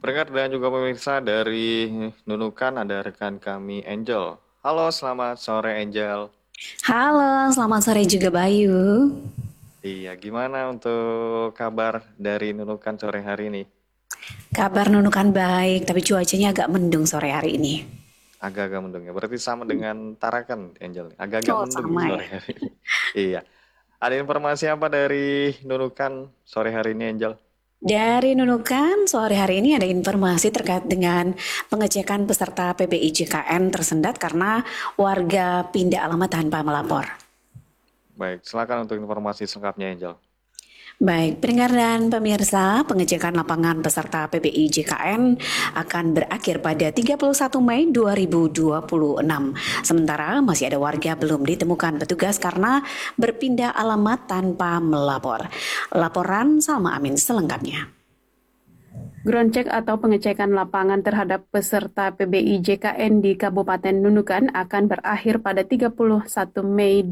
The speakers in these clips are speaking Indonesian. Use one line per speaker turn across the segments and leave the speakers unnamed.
Pendengar dan juga pemirsa dari Nunukan ada rekan kami Angel. Halo, selamat sore Angel.
Halo, selamat sore juga Bayu.
Iya, gimana untuk kabar dari Nunukan sore hari ini?
Kabar Nunukan baik, tapi cuacanya agak mendung sore hari ini.
Agak-agak mendung ya. Berarti sama dengan Tarakan Angel nih. Agak-agak
Oh,
mendung nih
sama
sore
ya.
hari ini. Iya. Ada informasi apa dari Nunukan sore hari ini Angel?
Dari Nunukan, sore hari ini ada informasi terkait dengan pengecekan peserta PBI JKN tersendat karena warga pindah alamat tanpa melapor.
Baik, silakan untuk informasi selengkapnya Angel.
Baik, pendengar dan pemirsa, pengecekan lapangan peserta PBI JKN akan berakhir pada 31 Mei 2026. Sementara masih ada warga belum ditemukan petugas karena berpindah alamat tanpa melapor. Laporan Salma Amin selengkapnya.
Ground check atau pengecekan lapangan terhadap peserta PBI JKN di Kabupaten Nunukan akan berakhir pada 31 Mei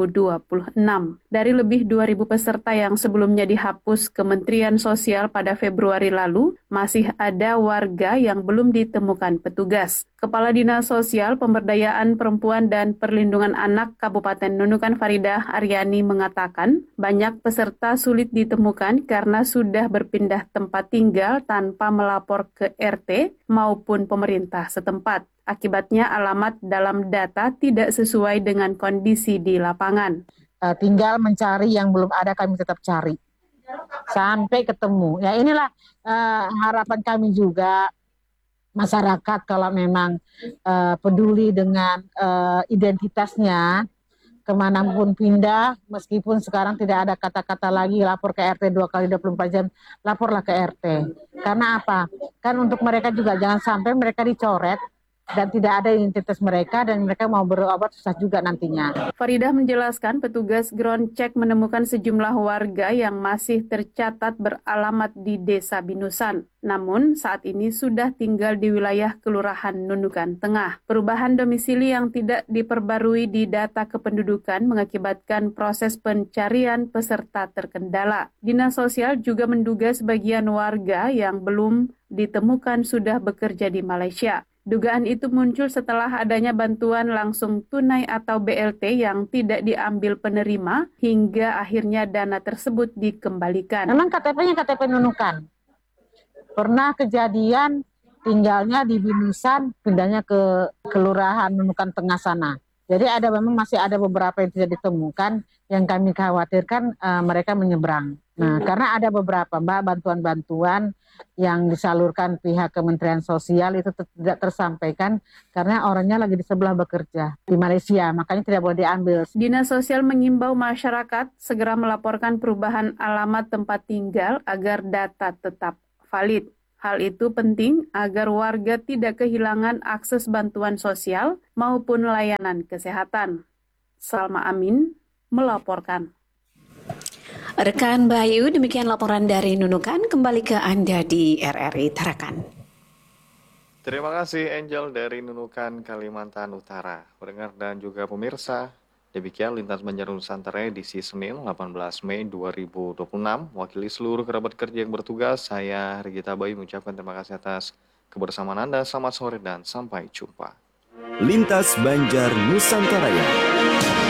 2026. Dari lebih 2.000 peserta yang sebelumnya dihapus Kementerian Sosial pada Februari lalu, masih ada warga yang belum ditemukan petugas. Kepala Dinas Sosial Pemberdayaan Perempuan dan Perlindungan Anak Kabupaten Nunukan Faridah Aryani mengatakan, banyak peserta sulit ditemukan karena sudah berpindah tempat tinggal tanpa melapor ke RT maupun pemerintah setempat. Akibatnya alamat dalam data tidak sesuai dengan kondisi di lapangan.
Tinggal mencari yang belum ada, kami tetap cari sampai ketemu. Ya inilah harapan kami juga, masyarakat kalau memang peduli dengan identitasnya, kemanapun pindah, meskipun sekarang tidak ada kata-kata lagi lapor ke RT 2 kali 24 jam, laporlah ke RT. Karena apa? Kan untuk mereka juga jangan sampai mereka dicoret dan tidak ada identitas mereka dan mereka mau berobat susah juga nantinya.
Faridah menjelaskan petugas ground check menemukan sejumlah warga yang masih tercatat beralamat di Desa Binusan. Namun saat ini sudah tinggal di wilayah Kelurahan Nunukan Tengah. Perubahan domisili yang tidak diperbarui di data kependudukan mengakibatkan proses pencarian peserta terkendala. Dinas Sosial juga menduga sebagian warga yang belum ditemukan sudah bekerja di Malaysia. Dugaan itu muncul setelah adanya bantuan langsung tunai atau BLT yang tidak diambil penerima hingga akhirnya dana tersebut dikembalikan.
Memang KTP-nya KTP Nunukan. Pernah kejadian tinggalnya di Binusan, pindahnya ke Kelurahan Nunukan Tengah sana. Jadi memang masih ada beberapa yang tidak ditemukan, yang kami khawatirkan mereka menyeberang. Nah, karena ada beberapa bantuan-bantuan yang disalurkan pihak Kementerian Sosial itu tidak tersampaikan karena orangnya lagi di sebelah bekerja di Malaysia, makanya tidak boleh diambil.
Dinas Sosial mengimbau masyarakat segera melaporkan perubahan alamat tempat tinggal agar data tetap valid. Hal itu penting agar warga tidak kehilangan akses bantuan sosial maupun layanan kesehatan. Salma Amin melaporkan.
Rekan Bayu, demikian laporan dari Nunukan. Kembali ke Anda di RRI Tarakan.
Terima kasih Angel dari Nunukan, Kalimantan Utara. Pendengar dan juga pemirsa, demikian Lintas Banjar Nusantara edisi Senin 18 Mei 2026. Wakili seluruh kerabat kerja yang bertugas, saya Regita Bayu mengucapkan terima kasih atas kebersamaan Anda. Selamat sore dan sampai jumpa.
Lintas Banjar Nusantara.